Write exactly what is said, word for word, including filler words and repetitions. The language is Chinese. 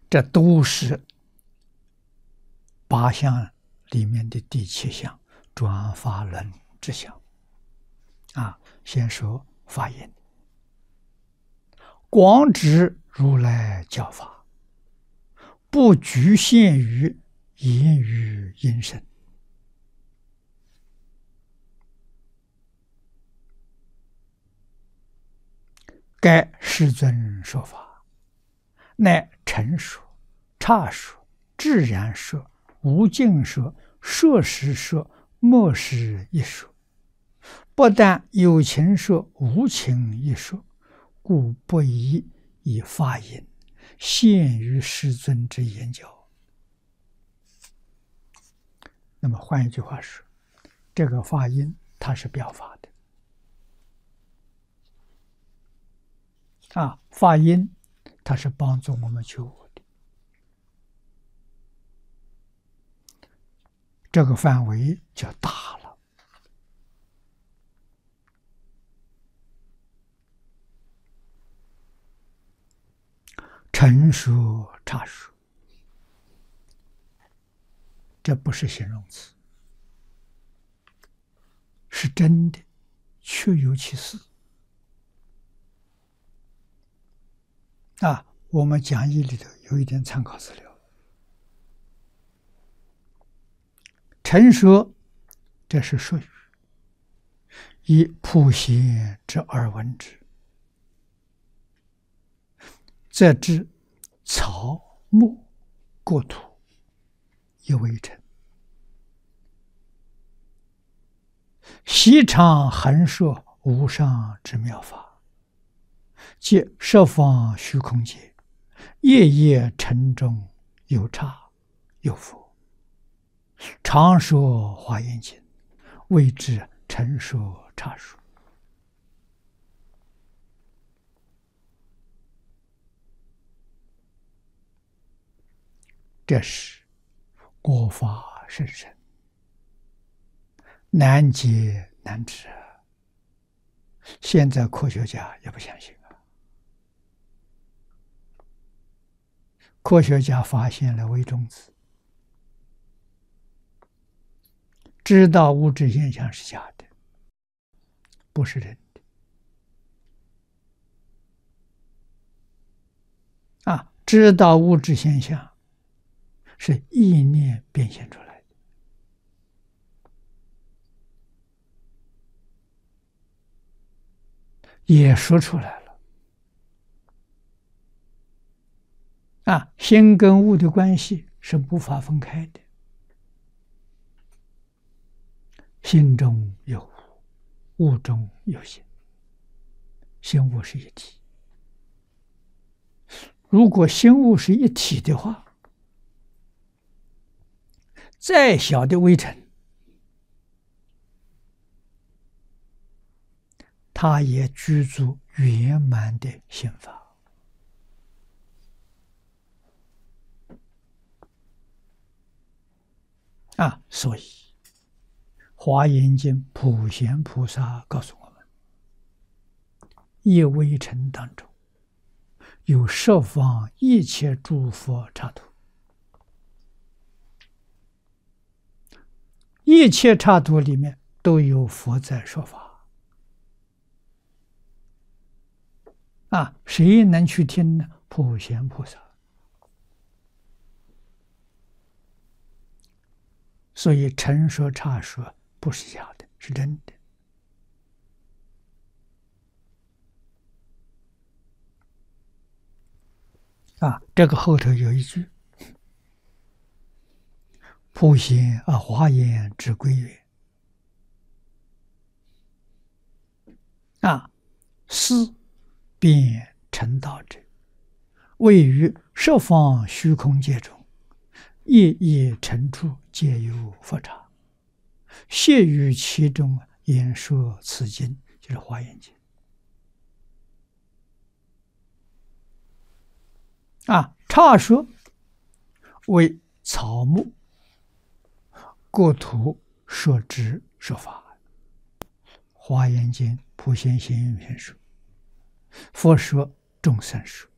这都是八项里面的第七项转法轮之项。啊，先说法音，广指如来教法，不局限于言语音声。该世尊说法，乃陈说、刹说、自然说、无尽说、说实说、莫实一说，不但有情说、无情一说，故不宜以法音限于世尊之言教。那么换一句话说，这个法音它是表法的。啊，法音它是帮助我们觉悟的，这个范围就大了。陈说、刹说，这不是形容词，是真的，确有其事。啊，我们讲义里头有一点参考资料。陈说，这是术语，以普贤之耳闻之，则知草木国土一为尘，习常横说无上之妙法，即十方虚空界，夜夜尘中有刹有佛，常说华严经，谓之陈说刹说。这是国法甚深，难解难知。现在科学家也不相信啊。科学家发现了微中子，知道物质现象是假的，不是真的。啊，知道物质现象是意念变现出来的，也说出来了。啊，心跟物的关系是无法分开的，心中有物，物中有心，心物是一体。如果心物是一体的话，再小的微尘，它也具足圆满的心法。啊，所以《华严经》普贤菩萨告诉我们，一微尘当中有十方一切诸佛刹土，一切刹土里面都有佛在说法。啊，谁能去听呢？普贤菩萨。所以陈说刹说不是假的，是真的。啊，这个后头有一句：普贤啊，华严之归曰，啊，思辨成道者，位于十方虚空界中，夜夜尘处皆有佛刹，谢于其中，演说此经，就是《华严经》。啊，刹说为草木国土说之说法，《华严经》普贤行愿品说，佛说众生说，